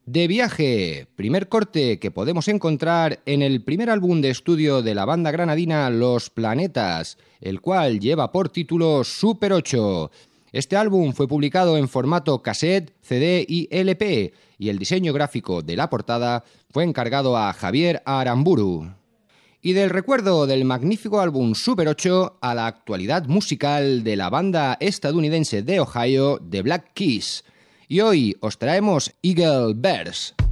De viaje, primer corte que podemos encontrar en el primer álbum de estudio de la banda granadina Los Planetas, el cual lleva por título Super 8. Este álbum fue publicado en formato cassette, CD y LP, y el diseño gráfico de la portada fue encargado a Javier Aramburu. Y del recuerdo del magnífico álbum Super 8 a la actualidad musical de la banda estadounidense de Ohio, The Black Keys. Y hoy os traemos Eagle Bears.